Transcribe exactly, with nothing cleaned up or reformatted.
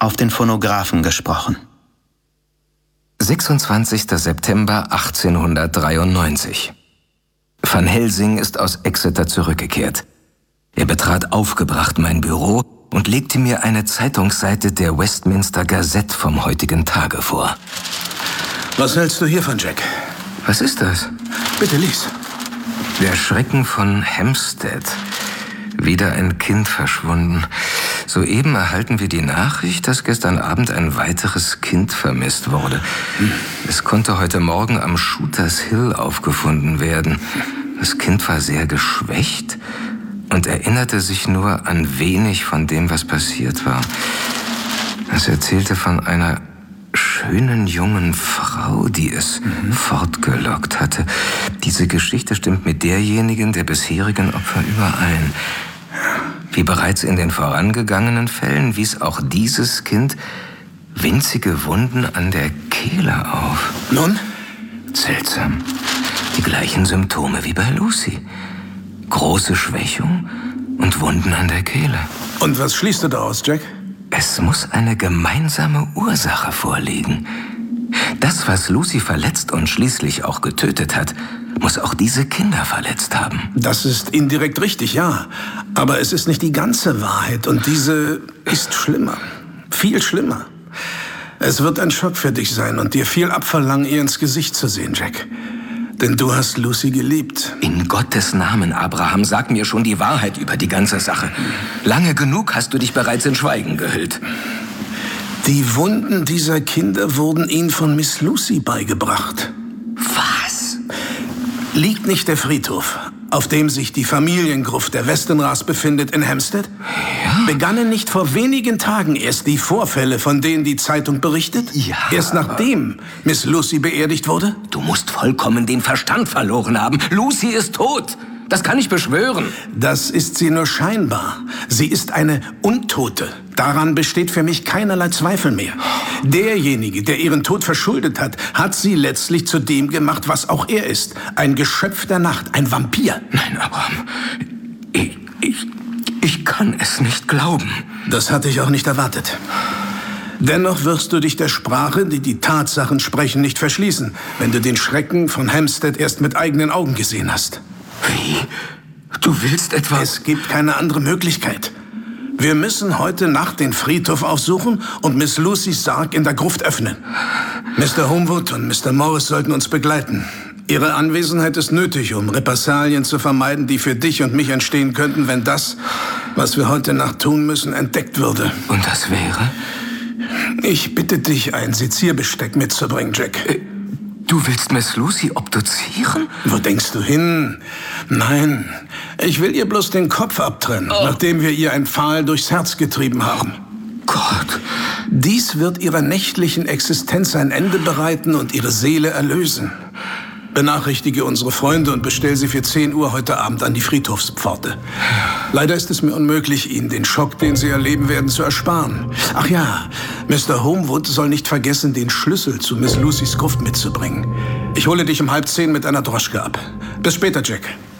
auf den Phonographen gesprochen. sechsundzwanzigster September achtzehnhundertdreiundneunzig. Van Helsing ist aus Exeter zurückgekehrt. Er betrat aufgebracht mein Büro und legte mir eine Zeitungsseite der Westminster Gazette vom heutigen Tage vor. Was hältst du hiervon, Jack? Was ist das? Bitte lies. Der Schrecken von Hampstead. Wieder ein Kind verschwunden. Soeben erhalten wir die Nachricht, dass gestern Abend ein weiteres Kind vermisst wurde. Hm. Es konnte heute Morgen am Shooters Hill aufgefunden werden. Das Kind war sehr geschwächt und erinnerte sich nur an wenig von dem, was passiert war. Es erzählte von einer schönen jungen Frau, die es mhm. fortgelockt hatte. Diese Geschichte stimmt mit derjenigen der bisherigen Opfer überein. Wie bereits in den vorangegangenen Fällen wies auch dieses Kind winzige Wunden an der Kehle auf. Nun? Seltsam. Die gleichen Symptome wie bei Lucy. Große Schwächung und Wunden an der Kehle. Und was schließt du daraus, Jack? Es muss eine gemeinsame Ursache vorliegen. Das, was Lucy verletzt und schließlich auch getötet hat, muss auch diese Kinder verletzt haben. Das ist indirekt richtig, ja. Aber es ist nicht die ganze Wahrheit und diese ist schlimmer. Viel schlimmer. Es wird ein Schock für dich sein und dir viel abverlangen, ihr ins Gesicht zu sehen, Jack. Denn du hast Lucy geliebt. In Gottes Namen, Abraham, sag mir schon die Wahrheit über die ganze Sache. Lange genug hast du dich bereits in Schweigen gehüllt. Die Wunden dieser Kinder wurden ihnen von Miss Lucy beigebracht. Was? Liegt nicht der Friedhof, auf dem sich die Familiengruft der Westenras befindet, in Hampstead? Ja. Begannen nicht vor wenigen Tagen erst die Vorfälle, von denen die Zeitung berichtet? Ja. Erst nachdem Miss Lucy beerdigt wurde? Du musst vollkommen den Verstand verloren haben. Lucy ist tot. Das kann ich beschwören. Das ist sie nur scheinbar. Sie ist eine Untote. Daran besteht für mich keinerlei Zweifel mehr. Derjenige, der ihren Tod verschuldet hat, hat sie letztlich zu dem gemacht, was auch er ist. Ein Geschöpf der Nacht, ein Vampir. Nein, Abraham, ich, ich, ich kann es nicht glauben. Das hatte ich auch nicht erwartet. Dennoch wirst du dich der Sprache, die die Tatsachen sprechen, nicht verschließen, wenn du den Schrecken von Hampstead erst mit eigenen Augen gesehen hast. Wie? Du willst etwa... Es gibt keine andere Möglichkeit. Wir müssen heute Nacht den Friedhof aufsuchen und Miss Lucys Sarg in der Gruft öffnen. Mister Homewood und Mister Morris sollten uns begleiten. Ihre Anwesenheit ist nötig, um Repressalien zu vermeiden, die für dich und mich entstehen könnten, wenn das, was wir heute Nacht tun müssen, entdeckt würde. Und das wäre? Ich bitte dich, ein Sezierbesteck mitzubringen, Jack. Äh, du willst Miss Lucy obduzieren? Wo denkst du hin? Nein, ich will ihr bloß den Kopf abtrennen, oh. nachdem wir ihr ein Pfahl durchs Herz getrieben haben. Gott! Dies wird ihrer nächtlichen Existenz ein Ende bereiten und ihre Seele erlösen. Benachrichtige unsere Freunde und bestell sie für zehn Uhr heute Abend an die Friedhofspforte. Leider ist es mir unmöglich, ihnen den Schock, den sie erleben werden, zu ersparen. Ach ja, Mister Homewood soll nicht vergessen, den Schlüssel zu Miss Lucys Gruft mitzubringen. Ich hole dich um halb zehn mit einer Droschke ab. Bis später, Jack.